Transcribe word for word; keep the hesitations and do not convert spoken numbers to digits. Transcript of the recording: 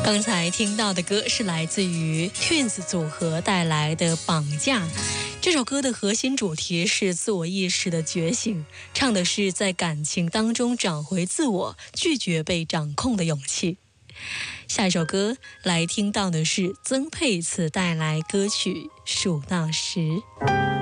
刚才听到的歌是来自于 Twins 组合带来的《绑架》。这首歌的核心主题是自我意识的觉醒，唱的是在感情当中找回自我，拒绝被掌控的勇气。下一首歌来听到的是曾沛慈带来歌曲《数到十》。